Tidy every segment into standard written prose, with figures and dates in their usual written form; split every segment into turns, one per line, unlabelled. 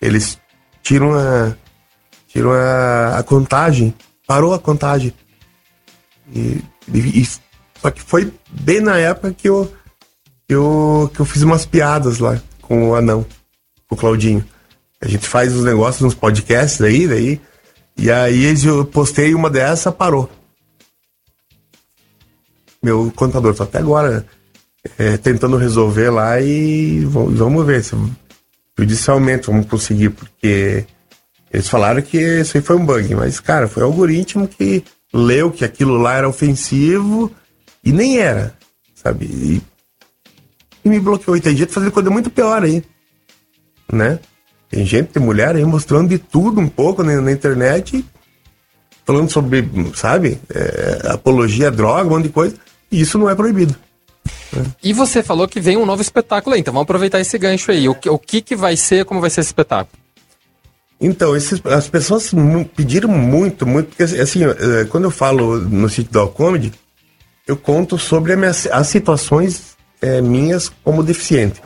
eles tiram a contagem, parou a contagem. Só que foi bem na época que eu fiz umas piadas lá com o anão, com o Claudinho. A gente faz os negócios nos podcasts daí, e aí eu postei uma dessa, parou. Meu contador tá até agora tentando resolver lá e vamos ver se judicialmente vamos conseguir, porque eles falaram que isso aí foi um bug, mas, cara, foi o algoritmo que leu que aquilo lá era ofensivo e nem era, sabe? E me bloqueou. E tem gente fazendo coisa muito pior aí, né? Tem mulher aí mostrando de tudo um pouco na internet, falando sobre, sabe, apologia à droga, um monte de coisa, e isso não é proibido.
E você falou que vem um novo espetáculo aí, então vamos aproveitar esse gancho aí. O que vai ser, como vai ser esse espetáculo?
Então, as pessoas pediram muito, porque assim, quando eu falo no sítio da Alcomedy, eu conto sobre as situações minhas como deficiente.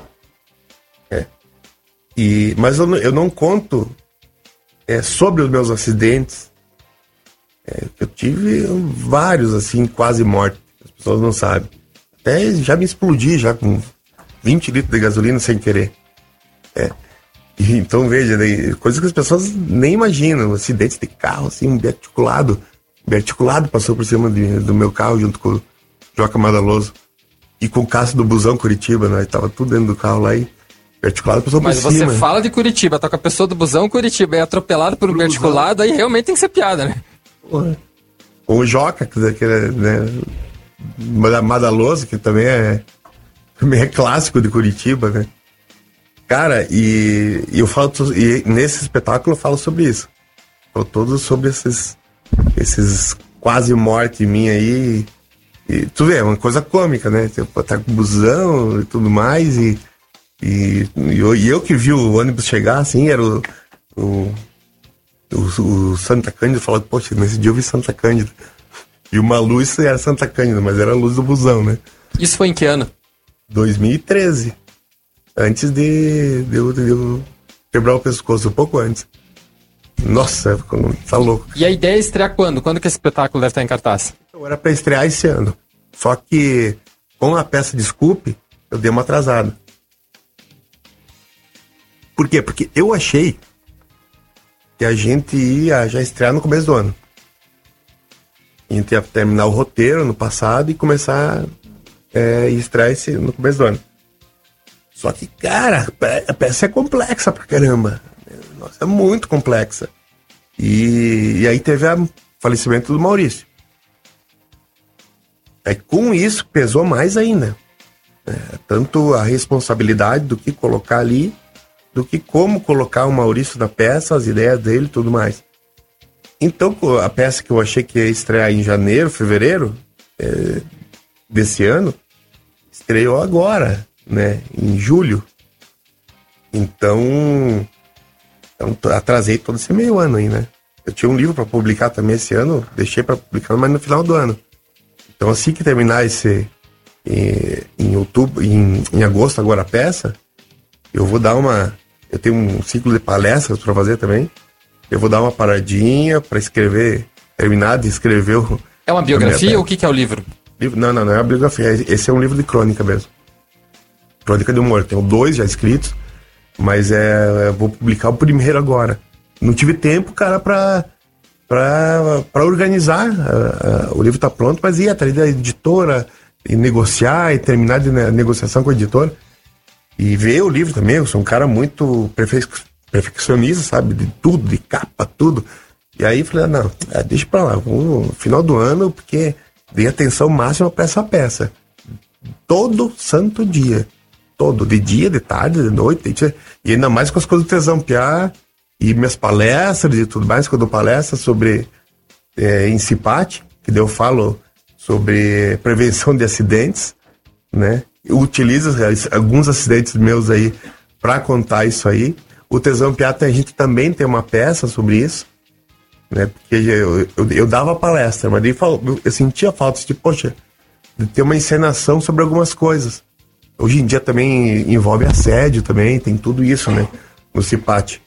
Mas eu não conto sobre os meus acidentes. Eu tive vários, assim, quase mortos. As pessoas não sabem. Até já me explodi, já com 20 litros de gasolina sem querer. Então, veja, coisas que as pessoas nem imaginam. Acidentes de carro, assim, um biarticulado passou por cima do meu carro junto com o Joca Madaloso. E com o Cássio do Busão Curitiba, né? Tava tudo dentro do carro lá e biarticulado passou por cima.
Mas você fala de Curitiba, tá com a pessoa do Busão Curitiba, é atropelado por um biarticulado, aí realmente tem que ser piada, né?
Com o Joca, que né? Madaloso, que também é clássico de Curitiba, né? Cara, e eu falo, e nesse espetáculo eu falo sobre isso. Falo todo sobre esses quase morte minha aí. E tu vê, é uma coisa cômica, né? Você tá com busão e tudo mais, e eu que vi o ônibus chegar, assim, era o Santa Cândida, falando, poxa, nesse dia eu vi Santa Cândida. E uma luz era Santa Cândida, mas era a luz do busão, né?
Isso foi em que ano?
2013. Antes de eu quebrar o pescoço, um pouco antes. Nossa, tá louco.
E a ideia é estrear quando? Quando que esse espetáculo deve estar em cartaz?
Então, era pra estrear esse ano. Só que, com a peça Desculpe, eu dei uma atrasada. Por quê? Porque eu achei que a gente ia já estrear no começo do ano. A gente ia terminar o roteiro no passado e começar a estrear no começo do ano. Só que, cara, a peça é complexa pra caramba. Nossa, é muito complexa. E aí teve o falecimento do Maurício. Aí com isso pesou mais ainda. Tanto a responsabilidade do que colocar ali, do que como colocar o Maurício na peça, as ideias dele e tudo mais. Então, a peça que eu achei que ia estrear em janeiro, fevereiro desse ano, estreou agora, né, em julho. Então atrasei todo esse meio ano aí, né. Eu tinha um livro para publicar também esse ano, deixei para publicar, mas no final do ano. Então, assim que terminar em outubro, em agosto agora a peça, eu vou dar eu tenho um ciclo de palestras para fazer também. Eu vou dar uma paradinha para terminar de escrever
É uma biografia ou o que é o livro?
Não é uma biografia. Esse é um livro de crônica mesmo. Crônica de humor. Tenho 2 já escritos, mas eu vou publicar o primeiro agora. Não tive tempo, cara, pra organizar. O livro tá pronto, mas ir atrás da editora e negociar e terminar a negociação com a editora. E ver o livro também. Eu sou um cara muito perfeccionista, sabe? De tudo, de capa, tudo. E aí falei, não, deixa pra lá, vamos no final do ano, porque dei atenção máxima pra essa peça. Todo santo dia. Todo, de dia, de tarde, de noite. E ainda mais com as coisas do Tesão Piá e minhas palestras e tudo mais, que eu dou palestra sobre Incipate, que daí eu falo sobre prevenção de acidentes, né? Eu utilizo alguns acidentes meus aí pra contar isso aí. O Tesão Piá, a gente também tem uma peça sobre isso, né? Porque eu dava palestra, mas daí eu sentia falta, tipo, poxa, de ter uma encenação sobre algumas coisas. Hoje em dia também envolve assédio também, tem tudo isso, né? No Cipate.